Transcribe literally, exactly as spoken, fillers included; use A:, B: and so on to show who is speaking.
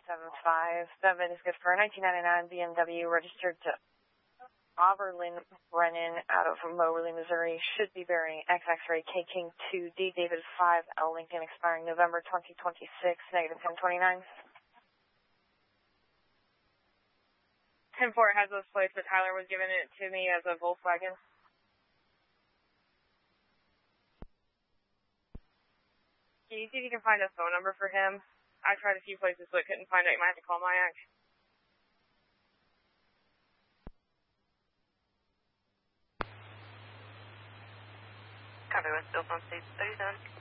A: seven five. That VIN is good for a nineteen ninety-nine B M W registered to Oberlin Brennan out of Moberly, Missouri. Should be bearing X X-ray K King two D David five L Lincoln expiring November twenty twenty-six, negative ten twenty-nine.
B: ten four has those plates, but Tyler was giving it to me as a Volkswagen. Can you see if you can find a phone number for him? I tried a few places, but couldn't find it. You might have to call my ex.
C: Copy, West Bill, phone state thirty-seven.